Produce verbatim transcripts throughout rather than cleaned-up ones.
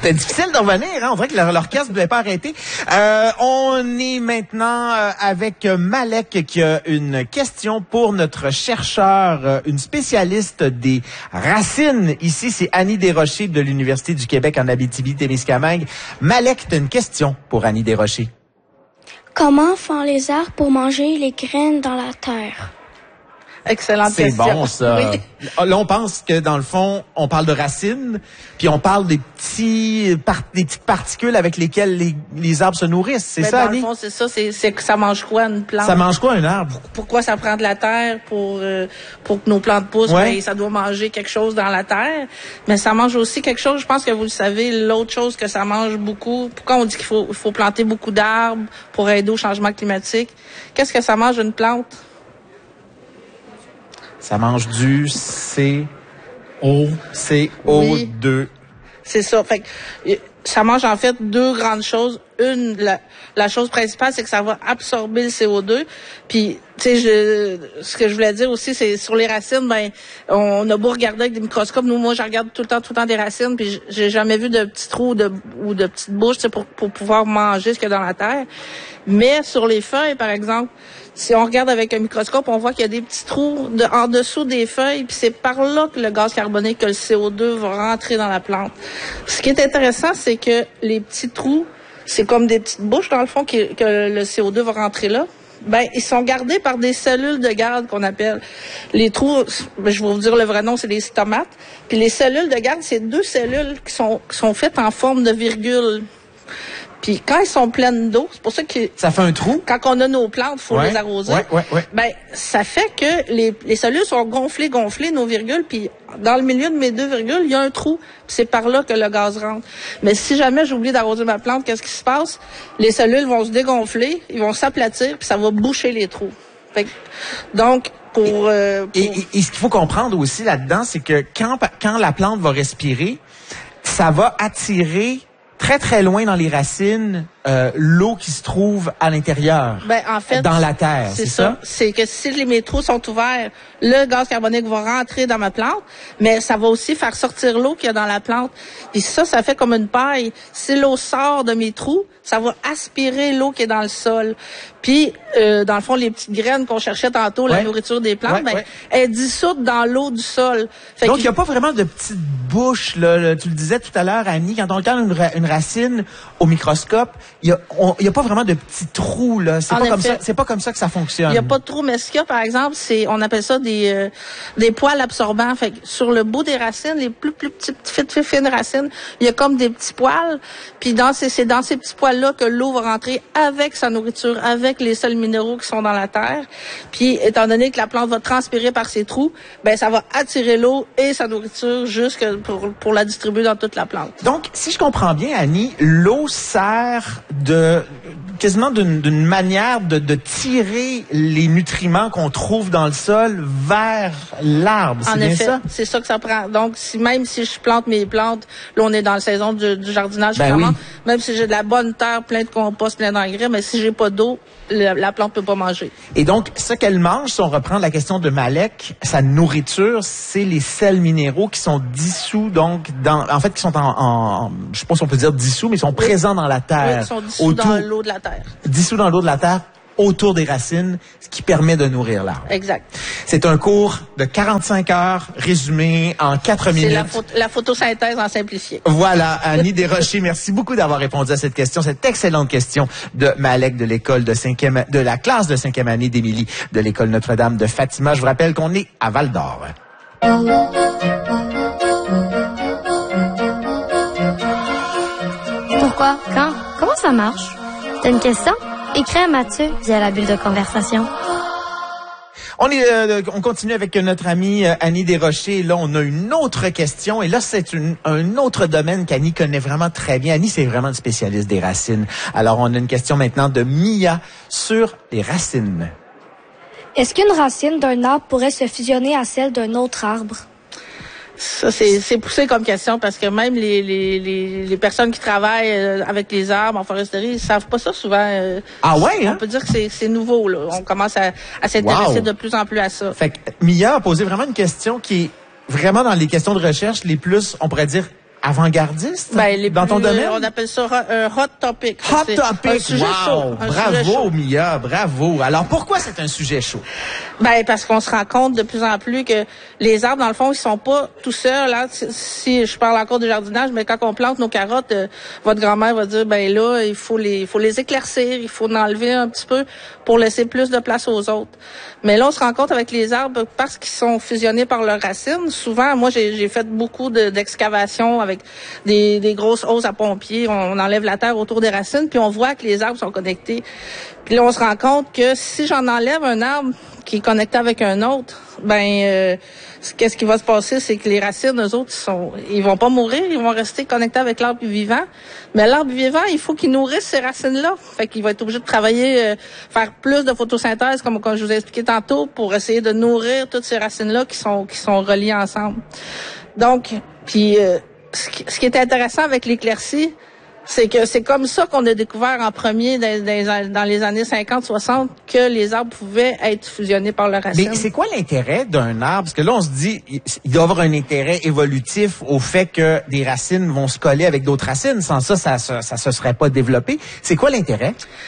C'était difficile de revenir, hein? On dirait que l'orchestre ne devait pas arrêter. Euh, on est maintenant euh, avec Malek qui a une question pour notre chercheur, euh, une spécialiste des racines. Ici, c'est Annie Desrochers de l'Université du Québec en Abitibi-Témiscamingue. Malek, tu as une question pour Annie Desrochers. Comment font les arbres pour manger les graines dans la terre? Excellente C'est question. C'est bon, ça. Oui. Là, on pense que, dans le fond, on parle de racines, puis on parle des petits, par, des petites particules avec lesquelles les, les arbres se nourrissent. C'est Ben, ça, dans Annie? le fond, c'est ça. C'est, c'est que ça mange quoi, une plante? Ça mange quoi, un arbre? Pourquoi ça prend de la terre pour euh, pour que nos plantes poussent? Ouais. Ben, ça doit manger quelque chose dans la terre. Mais ça mange aussi quelque chose, je pense que vous le savez, l'autre chose que ça mange beaucoup. Pourquoi on dit qu'il faut, il faut planter beaucoup d'arbres pour aider au changement climatique? Qu'est-ce que ça mange, une plante? Ça mange du C O C O deux. Oui. C'est ça. Fait que, ça mange en fait deux grandes choses. Une, la, la chose principale, c'est que ça va absorber le C O deux. Puis, tu sais, je, ce que je voulais dire aussi, c'est sur les racines, ben, on a beau regarder avec des microscopes. Nous, moi, je regarde tout le temps, tout le temps des racines, puis j'ai jamais vu de petits trous de, ou de petites bouches, tu sais, pour, pour pouvoir manger ce qu'il y a dans la terre. Mais sur les feuilles, par exemple, si on regarde avec un microscope, on voit qu'il y a des petits trous de, en dessous des feuilles, puis c'est par là que le gaz carbonique, que le C O deux va rentrer dans la plante. Ce qui est intéressant, c'est que les petits trous, c'est comme des petites bouches, dans le fond, qui, que le C O deux va rentrer là. Ben, ils sont gardés par des cellules de garde qu'on appelle. Les trous, ben, je vais vous dire le vrai nom, c'est des stomates. Puis les cellules de garde, c'est deux cellules qui sont, qui sont faites en forme de virgule. Puis quand ils sont pleines d'eau, c'est pour ça que... Ça fait un trou? Quand on a nos plantes, il faut ouais, les arroser. Ouais, ouais, ouais. Ben, ça fait que les, les cellules sont gonflées, gonflées, nos virgules, puis dans le milieu de mes deux virgules, il y a un trou. Puis c'est par là que le gaz rentre. Mais si jamais j'oublie d'arroser ma plante, qu'est-ce qui se passe? Les cellules vont se dégonfler, ils vont s'aplatir, puis ça va boucher les trous. Fait que, donc... Pour, euh, pour... Et, et, et ce qu'il faut comprendre aussi là-dedans, c'est que quand, quand la plante va respirer, ça va attirer très, très loin dans les racines euh, l'eau qui se trouve à l'intérieur, ben, en fait, dans la terre, c'est, c'est ça? ça? C'est que si les, mes trous sont ouverts, le gaz carbonique va rentrer dans ma plante, mais ça va aussi faire sortir l'eau qu'il y a dans la plante. Puis ça, ça fait comme une paille. Si l'eau sort de mes trous, ça va aspirer l'eau qui est dans le sol. Puis, euh, dans le fond, les petites graines qu'on cherchait tantôt, ouais. la nourriture des plantes, ouais, ben, ouais. elle est dissoute dans l'eau du sol. Fait Donc, il n'y a pas vraiment de petites bouches, là, là. Tu le disais tout à l'heure, Annie, quand on regarde une, ra- une racine au microscope, il n'y a, a pas vraiment de petits trous, là. C'est pas, comme ça, c'est pas comme ça que ça fonctionne. Il n'y a pas de trous, mais ce qu'il y a, par exemple, c'est, on appelle ça des, euh, des poils absorbants. Fait que sur le bout des racines, les plus, plus petites, fines, fines, fines racines, il y a comme des petits poils. Puis dans ces, c'est dans ces petits poils-là que l'eau va rentrer avec sa nourriture, avec les sels minéraux qui sont dans la terre. Puis, étant donné que la plante va transpirer par ces trous, ben, ça va attirer l'eau et sa nourriture jusque pour, pour la distribuer dans toute la plante. Donc, si je comprends bien, Annie, l'eau sert de, quasiment d'une, d'une manière de, de tirer les nutriments qu'on trouve dans le sol vers l'arbre. C'est en bien effet, ça? C'est ça que ça prend. Donc, si, même si je plante mes plantes, là, on est dans la saison du, du jardinage, ben vraiment, oui. même si j'ai de la bonne terre, plein de compost, plein d'engrais, mais si j'ai pas d'eau, la, la plante peut pas manger. Et donc, ce qu'elle mange, si on reprend la question de Malek, sa nourriture, c'est les sels minéraux qui sont dissous, donc, dans, en fait, qui sont en, en je sais pas si on peut dire dissous, mais ils sont oui. présents dans la terre. Oui, ils sont dissous autour, dans l'eau de la terre. Dissous dans l'eau de la terre, autour des racines, ce qui permet de nourrir l'arbre. Exact. C'est un cours de quarante-cinq heures résumé en quatre minutes. C'est la, photo, la photosynthèse en simplifié. Voilà, Annie Desrochers, merci beaucoup d'avoir répondu à cette question, cette excellente question de Malek de l'école de cinquième, de la classe de cinquième année d'Émilie de l'école Notre-Dame de Fatima. Je vous rappelle qu'on est à Val-d'Or. Pourquoi? Quand? Comment ça marche? T'as une question? Écris à Mathieu via la bulle de conversation. On est, euh, on continue avec notre amie euh, Annie Desrochers. Là, on a une autre question. Et là, c'est une, un autre domaine qu'Annie connaît vraiment très bien. Annie, c'est vraiment une spécialiste des racines. Alors, on a une question maintenant de Mia sur les racines. Est-ce qu'une racine d'un arbre pourrait se fusionner à celle d'un autre arbre? Ça, c'est, c'est poussé comme question parce que même les, les, les, les personnes qui travaillent avec les arbres en foresterie, ils savent pas ça souvent. Ah ouais, hein? On peut dire que c'est, c'est nouveau, là. On commence à, à s'intéresser wow. de plus en plus à ça. Fait que Mia a posé vraiment une question qui est vraiment dans les questions de recherche les plus, on pourrait dire, avant-gardiste ben, les dans plus, ton domaine? On appelle ça un hot topic. Hot c'est topic, un sujet wow! chaud, un Bravo, sujet chaud. Mia, bravo. Alors, pourquoi c'est un sujet chaud? Ben, parce qu'on se rend compte de plus en plus que les arbres, dans le fond, ils sont pas tout seuls. Hein. Si, si je parle encore de jardinage, mais quand on plante nos carottes, euh, votre grand-mère va dire, ben là, il faut les, il faut les éclaircir, il faut en enlever un petit peu pour laisser plus de place aux autres. Mais là, on se rend compte avec les arbres, parce qu'ils sont fusionnés par leurs racines. Souvent, moi, j'ai, j'ai fait beaucoup de, d'excavations avec des, des grosses hausses à pompiers. On, on enlève la terre autour des racines, puis on voit que les arbres sont connectés. Puis là, on se rend compte que si j'en enlève un arbre qui est connecté avec un autre, ben euh, qu'est-ce qui va se passer, c'est que les racines, eux autres, ils sont, ils vont pas mourir, ils vont rester connectés avec l'arbre vivant. Mais l'arbre vivant, il faut qu'il nourrisse ces racines-là. Fait qu'il va être obligé de travailler, euh, faire plus de photosynthèse, comme, comme je vous ai expliqué tantôt, pour essayer de nourrir toutes ces racines-là qui sont qui sont reliées ensemble. Donc, puis euh, ce, qui, ce qui est intéressant avec l'éclaircie, c'est que c'est comme ça qu'on a découvert en premier dans, dans, dans les années cinquante soixante que les arbres pouvaient être fusionnés par leurs racines. Mais c'est quoi l'intérêt d'un arbre? Parce que là, on se dit, il doit avoir un intérêt évolutif au fait que des racines vont se coller avec d'autres racines. Sans ça, ça, ça, ça se serait pas développé. C'est quoi l'intérêt?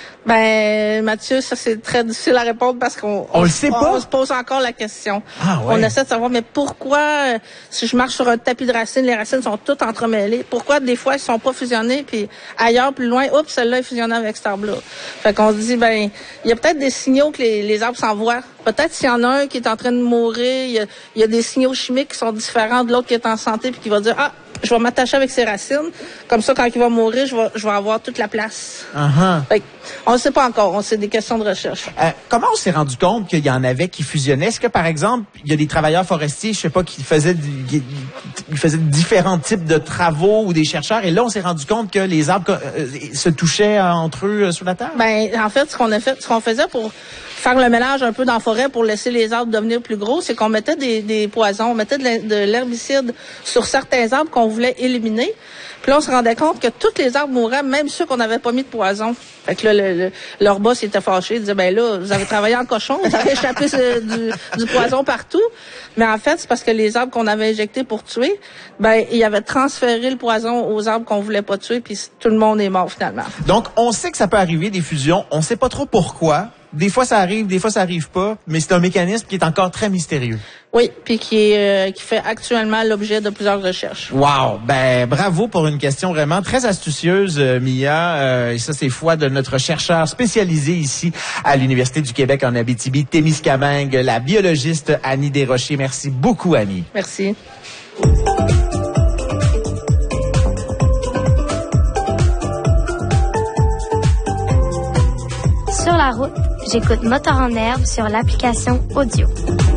Ben, Mathieu, ça c'est très difficile à répondre parce qu'on on, on le sait on, pas. On se pose encore la question. Ah, ouais. On essaie de savoir, mais pourquoi, euh, si je marche sur un tapis de racines, les racines sont toutes entremêlées? Pourquoi des fois ils sont pas fusionnés, puis ailleurs, plus loin, oups, celle-là est fusionnée avec cet arbre-là? Fait qu'on se dit, ben, il y a peut-être des signaux que les, les arbres s'envoient. Peut-être s'il y en a un qui est en train de mourir, il y a, il y a des signaux chimiques qui sont différents de l'autre qui est en santé, puis qui va dire, ah, je vais m'attacher avec ses racines. Comme ça, quand il va mourir, je vais, je vais avoir toute la place. Uh-huh. Fait on ne sait pas encore. On sait des questions de recherche. Euh, comment on s'est rendu compte qu'il y en avait qui fusionnaient? Est-ce que, par exemple, il y a des travailleurs forestiers, je sais pas, qui faisaient, du, qui, qui faisaient différents types de travaux ou des chercheurs, et là, on s'est rendu compte que les arbres euh, se touchaient entre eux euh, sous la terre? Ben, en fait, ce qu'on a fait, ce qu'on faisait pour faire le mélange un peu dans la forêt pour laisser les arbres devenir plus gros, c'est qu'on mettait des, des poisons, on mettait de l'herbicide sur certains arbres qu'on voulait éliminer. Puis là, on se rendait compte que tous les arbres mouraient, même ceux qu'on n'avait pas mis de poison. Fait que là, le, le, leur boss était fâché. Il disait, ben là, vous avez travaillé en cochon, vous avez échappé ce, du, du poison partout. Mais en fait, c'est parce que les arbres qu'on avait injectés pour tuer, ben, ils avaient transféré le poison aux arbres qu'on voulait pas tuer, puis tout le monde est mort finalement. Donc, on sait que ça peut arriver, des fusions. On sait pas trop pourquoi. Des fois, ça arrive, des fois, ça arrive pas. Mais c'est un mécanisme qui est encore très mystérieux. Oui, puis qui est euh, qui fait actuellement l'objet de plusieurs recherches. Wow, ben bravo pour une question vraiment très astucieuse, euh, Mia. Euh, et ça, c'est foi de notre chercheur spécialisé ici à l'Université du Québec en Abitibi-Témiscamingue, la biologiste Annie Desrochers. Merci beaucoup, Annie. Merci. Sur la route, j'écoute Moteur en herbe sur l'application audio.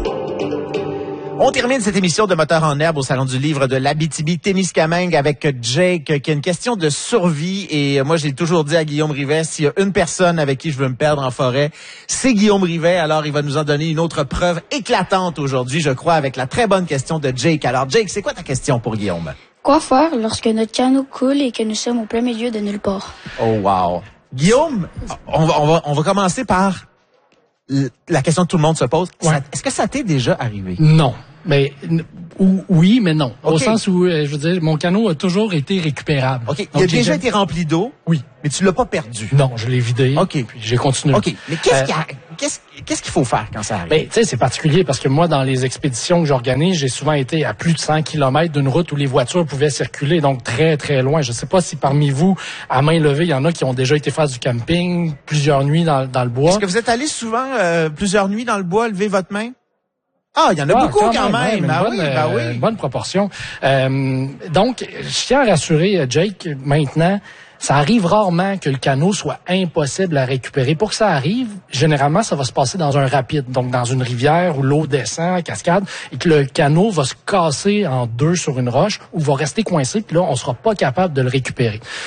On termine cette émission de Moteur en herbe au Salon du livre de l'Abitibi-Témiscamingue avec Jake, qui a une question de survie. Et moi, j'ai toujours dit à Guillaume Rivet, s'il y a une personne avec qui je veux me perdre en forêt, c'est Guillaume Rivet. Alors, il va nous en donner une autre preuve éclatante aujourd'hui, je crois, avec la très bonne question de Jake. Alors, Jake, c'est quoi ta question pour Guillaume? Quoi faire lorsque notre canot coule et que nous sommes au plein milieu de nulle part? Oh, wow. Guillaume, on va, on va, on va commencer par la question que tout le monde se pose. Ouais. Ça, est-ce que ça t'est déjà arrivé? Non. Mais ou, oui, mais non. Okay. Au sens où, euh, je veux dire, mon canot a toujours été récupérable. OK. Donc, il a déjà jamais... été rempli d'eau? Oui. Mais tu l'as pas perdu? Non, je l'ai vidé. OK. Puis j'ai continué. OK. Mais qu'est-ce, euh, qu'il, y a, qu'est-ce, qu'est-ce qu'il faut faire quand ça arrive? Ben, tu sais, c'est particulier parce que moi, dans les expéditions que j'organise, j'ai souvent été à plus de cent kilomètres d'une route où les voitures pouvaient circuler, donc très, très loin. Je sais pas si parmi vous, à main levée, il y en a qui ont déjà été faire du camping, plusieurs nuits dans, dans le bois. Est-ce que vous êtes allé souvent euh, plusieurs nuits dans le bois, lever votre main? Ah, il y en a ah, beaucoup quand, quand même. même. Ben bonne, oui, ben oui. Euh, bonne proportion. Euh, donc, je tiens à rassurer Jake, maintenant, ça arrive rarement que le canot soit impossible à récupérer. Pour que ça arrive, généralement, ça va se passer dans un rapide, donc dans une rivière où l'eau descend, cascade, et que le canot va se casser en deux sur une roche ou va rester coincé, puis là, on sera pas capable de le récupérer.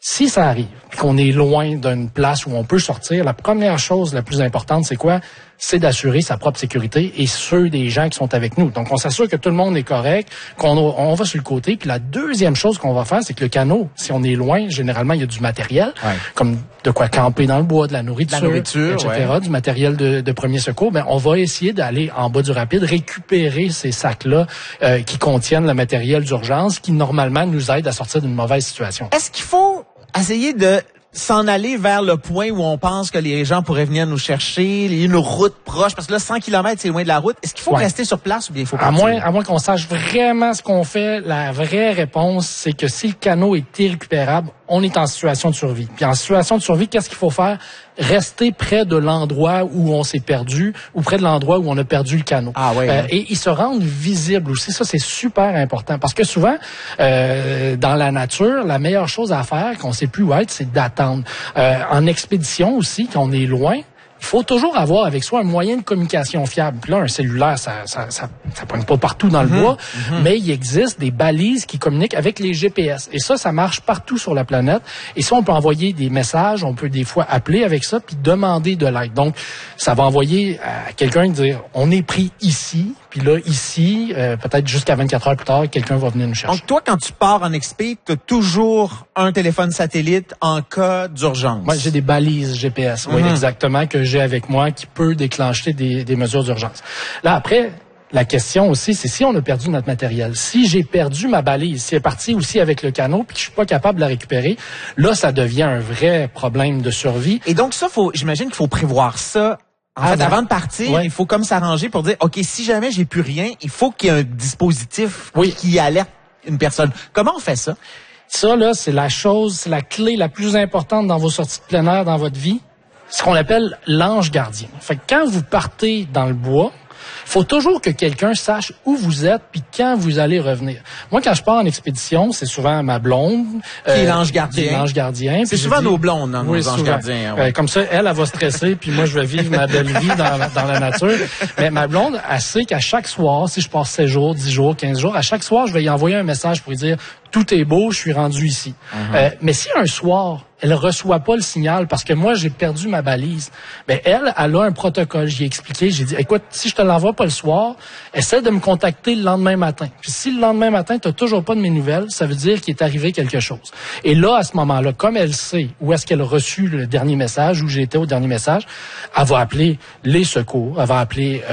Si ça arrive, qu'on est loin d'une place où on peut sortir, la première chose la plus importante, c'est quoi? C'est d'assurer sa propre sécurité et ceux des gens qui sont avec nous. Donc, on s'assure que tout le monde est correct, qu'on on va sur le côté. Puis la deuxième chose qu'on va faire, c'est que le canot, si on est loin, généralement, il y a du matériel, ouais. comme de quoi camper dans le bois, de la nourriture, la nourriture et cetera, ouais. du matériel de, de premier secours. Ben, on va essayer d'aller en bas du rapide, récupérer ces sacs-là euh, qui contiennent le matériel d'urgence qui, normalement, nous aide à sortir d'une mauvaise situation. Est-ce qu'il faut essayer de s'en aller vers le point où on pense que les gens pourraient venir nous chercher, il y a une route proche, parce que là, cent kilomètres, c'est loin de la route. Est-ce qu'il faut ouais. rester sur place ou bien il faut partir? À moins, à moins qu'on sache vraiment ce qu'on fait, la vraie réponse, c'est que si le canot est irrécupérable, on est en situation de survie. Puis en situation de survie, qu'est-ce qu'il faut faire? Rester près de l'endroit où on s'est perdu ou près de l'endroit où on a perdu le canot. Ah ouais, euh, ouais. Et ils se rendent visibles aussi. Ça, c'est super important. Parce que souvent, euh, dans la nature, la meilleure chose à faire, qu'on sait plus où être, c'est d'attendre. Euh, en expédition aussi, quand on est loin, il faut toujours avoir avec soi un moyen de communication fiable. Puis là, un cellulaire, ça ça ça, ça pogne pas partout dans le mmh, bois, mmh. mais il existe des balises qui communiquent avec les G P S. Et ça, ça marche partout sur la planète. Et ça, on peut envoyer des messages, on peut des fois appeler avec ça, puis demander de l'aide. Donc, ça va envoyer à quelqu'un dire, on est pris ici, puis là, ici, euh, peut-être jusqu'à vingt-quatre heures plus tard, quelqu'un va venir nous chercher. Donc, toi, quand tu pars en expé, tu as toujours un téléphone satellite en cas d'urgence. Moi, j'ai des balises G P S, mmh. oui, exactement, que j'ai avec moi qui peut déclencher des, des mesures d'urgence. Là, après, la question aussi, c'est si on a perdu notre matériel. Si j'ai perdu ma balise, si elle est partie aussi avec le canot puis que je suis pas capable de la récupérer, là, ça devient un vrai problème de survie. Et donc, ça, faut, j'imagine qu'il faut prévoir ça. En avant. fait, avant de partir, ouais. il faut comme s'arranger pour dire, OK, si jamais j'ai plus rien, il faut qu'il y ait un dispositif oui. qui alerte une personne. Comment on fait ça? Ça, là, c'est la chose, c'est la clé la plus importante dans vos sorties de plein air dans votre vie. Ce qu'on appelle l'ange gardien. Fait que quand vous partez dans le bois, il faut toujours que quelqu'un sache où vous êtes puis quand vous allez revenir. Moi, quand je pars en expédition, c'est souvent ma blonde. Qui euh, est l'ange gardien. Qui est l'ange gardien. C'est souvent dis, nos blondes, hein, oui, nos anges gardiens. Ouais. Euh, comme ça, elle, elle va stresser puis moi, je vais vivre ma belle vie dans, dans la nature. Mais ma blonde, elle sait qu'à chaque soir, si je pars sept jours, dix jours, quinze jours, à chaque soir, je vais y envoyer un message pour lui dire « Tout est beau, je suis rendu ici. Uh-huh. » euh, Mais si un soir, elle reçoit pas le signal parce que moi, j'ai perdu ma balise. Ben, elle, elle a un protocole. J'ai expliqué, j'ai dit, écoute, si je te l'envoie pas le soir, essaie de me contacter le lendemain matin. Puis si le lendemain matin, tu n'as toujours pas de mes nouvelles, ça veut dire qu'il est arrivé quelque chose. Et là, à ce moment-là, comme elle sait où est-ce qu'elle a reçu le dernier message, où j'étais au dernier message, elle va appeler les secours, elle va appeler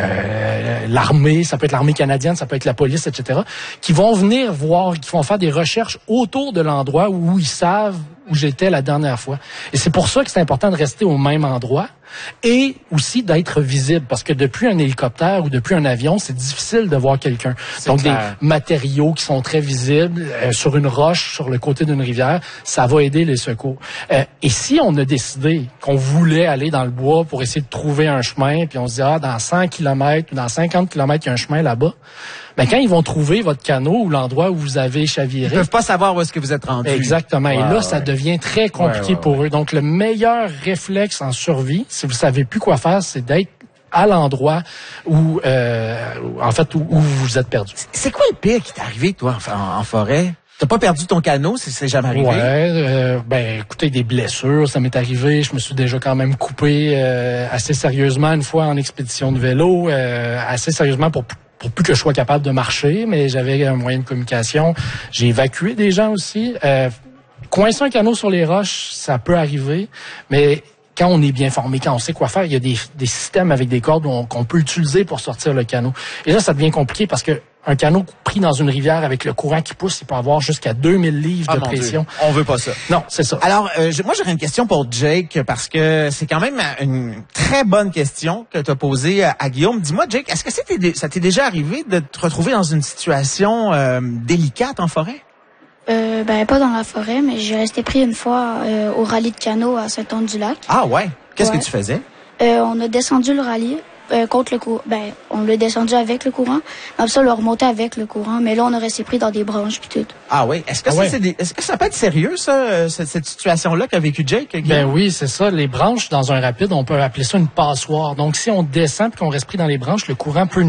euh, l'armée, ça peut être l'armée canadienne, ça peut être la police, et cetera, qui vont venir voir, qui vont faire des recherches autour de l'endroit où ils savent où j'étais la dernière fois. Et c'est pour ça que c'est important de rester au même endroit et aussi d'être visible, parce que depuis un hélicoptère ou depuis un avion, c'est difficile de voir quelqu'un. Donc, clair. Des matériaux qui sont très visibles euh, sur une roche, sur le côté d'une rivière, ça va aider les secours. Euh, et si on a décidé qu'on voulait aller dans le bois pour essayer de trouver un chemin, puis on se dit, ah, dans cent kilomètres ou dans cinquante kilomètres, il y a un chemin là-bas, ben, quand ils vont trouver votre canot ou l'endroit où vous avez chaviré... Ils peuvent pas savoir où est-ce que vous êtes rendu. Exactement. Ouais, et là, ouais, ça ouais. devient très compliqué ouais, ouais, pour ouais. eux. Donc, le meilleur réflexe en survie, si vous savez plus quoi faire, c'est d'être à l'endroit où, euh, en fait, où, où vous vous êtes perdu. C'est quoi le pire qui t'est arrivé, toi, en, en forêt? T'as pas perdu ton canot, c'est, c'est jamais arrivé? Ouais, euh, ben, écoutez, des blessures, ça m'est arrivé. Je me suis déjà quand même coupé euh, assez sérieusement une fois en expédition de vélo, euh, assez sérieusement pour pour plus que je sois capable de marcher, mais j'avais un moyen de communication. J'ai évacué des gens aussi. Euh, coincer un canot sur les roches, ça peut arriver, mais quand on est bien formé, quand on sait quoi faire, il y a des, des systèmes avec des cordes on, qu'on peut utiliser pour sortir le canot. Et là, ça devient compliqué parce que un canot pris dans une rivière avec le courant qui pousse, il peut avoir jusqu'à deux mille livres ah, de pression. Dieu. On veut pas ça. Non, c'est ça. Alors, euh, moi, j'aurais une question pour Jake, parce que c'est quand même une très bonne question que tu as posée à, à Guillaume. Dis-moi, Jake, est-ce que c'était, ça t'est déjà arrivé de te retrouver dans une situation euh, délicate en forêt? Euh, ben, pas dans la forêt, mais j'ai resté pris une fois euh, au rallye de canot à Saint-Anne-du-Lac. Ah ouais? Qu'est-ce ouais. que tu faisais? Euh, on a descendu le rallye. Euh, contre le courant. Ben, on l'a descendu avec le courant. Après ça, on l'a remonté avec le courant. Mais là, on a resté pris dans des branches puis tout. Ah oui. Est-ce que, ah ça, ouais. c'est des, est-ce que ça peut être sérieux, ça, cette, cette situation-là qu'a vécu Jake? Guillaume? Ben oui, c'est ça. Les branches, dans un rapide, on peut appeler ça une passoire. Donc, si on descend puis qu'on reste pris dans les branches, le courant peut nous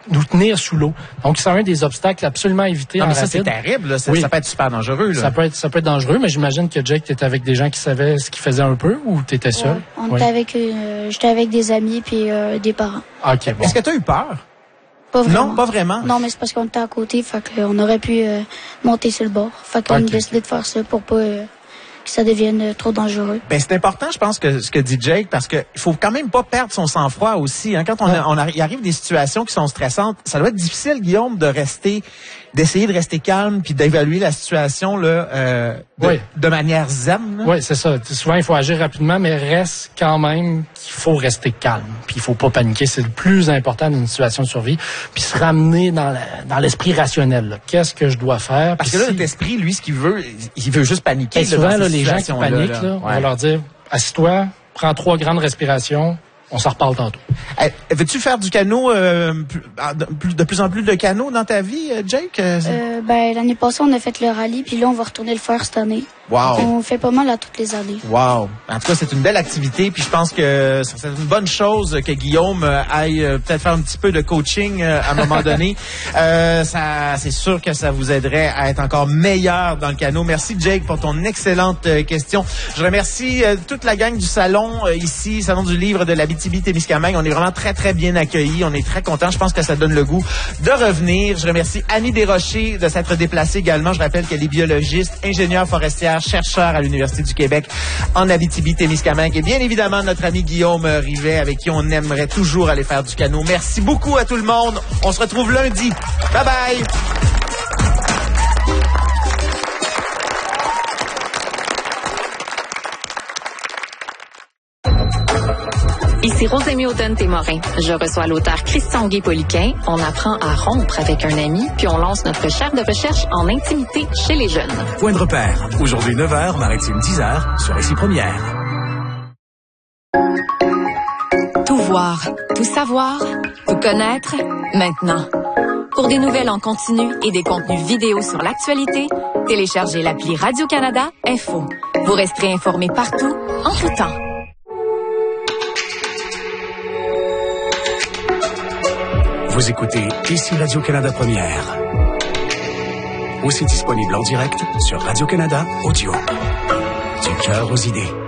nous tenir sous l'eau. Donc, c'est un des obstacles absolument à éviter non, en mais ça, rapide. c'est terrible. Là. Ça, oui. ça peut être super dangereux. Là. Ça peut être, ça peut être dangereux, mais j'imagine que Jake, t'étais avec des gens qui savaient ce qu'ils faisaient un peu ou t'étais seul? Ouais, on oui. était avec, euh, j'étais avec des amis puis euh, des parents. OK, bon. Est-ce que tu as eu peur? Pas vraiment. Non, pas vraiment. Non, mais c'est parce qu'on était à côté, fait qu'on aurait pu euh, monter sur le bord. Fait qu'on Okay. a décidé de faire ça pour pas euh, que ça devienne euh, trop dangereux. Ben c'est important, je pense, que ce que dit Jake, parce que il faut quand même pas perdre son sang-froid aussi. Hein. Quand on, a, on a, il arrive des situations qui sont stressantes, ça doit être difficile, Guillaume, de rester, d'essayer de rester calme puis d'évaluer la situation là, euh, de, oui. de manière zen. Oui, c'est ça. Souvent, il faut agir rapidement, mais reste quand même qu'il faut rester calme. Puis il faut pas paniquer. C'est le plus important d'une situation de survie. Puis se ramener dans, la, dans l'esprit rationnel. Là. Qu'est-ce que je dois faire? Parce puis que là, si... notre esprit, lui, ce qu'il veut, il veut juste paniquer. Et là, souvent, dans là, ces les gens qui paniquent, là, là, ouais. on va leur dire, assis-toi, prends trois grandes respirations, on s'en reparle tantôt. Hey, veux-tu faire du canot, euh, plus, de plus en plus de canot dans ta vie, Jake? Euh, ben, l'année passée, on a fait le rallye, puis là, on va retourner le faire cette année. Wow. On fait pas mal à toutes les années. Wow. En tout cas, c'est une belle activité, puis je pense que c'est une bonne chose que Guillaume aille peut-être faire un petit peu de coaching à un moment donné. Euh, ça, c'est sûr que ça vous aiderait à être encore meilleur dans le canot. Merci, Jake, pour ton excellente question. Je remercie toute la gang du salon ici, Salon du livre de l'Abitibi-Témiscamingue. On est vraiment très, très bien accueillis. On est très contents. Je pense que ça donne le goût de revenir. Je remercie Annie Desrochers de s'être déplacée également. Je rappelle qu'elle est biologiste, ingénieure forestière, chercheur à l'Université du Québec en Abitibi-Témiscamingue. Et bien évidemment, notre ami Guillaume Rivet, avec qui on aimerait toujours aller faire du canot. Merci beaucoup à tout le monde. On se retrouve lundi. Bye bye! Ici Rosémie Audon-Témorin. Je reçois l'auteur Christian Guay-Poliquin. On apprend à rompre avec un ami, puis on lance notre chaire de recherche en intimité chez les jeunes. Point de repère. Aujourd'hui neuf heures, Maritime dix heures, sur Ici Première. Tout voir, tout savoir, tout connaître, maintenant. Pour des nouvelles en continu et des contenus vidéo sur l'actualité, téléchargez l'appli Radio-Canada Info. Vous resterez informés partout, en tout temps. Vous écoutez Ici Radio-Canada Première. Aussi disponible en direct sur Radio-Canada Audio. Du cœur aux idées.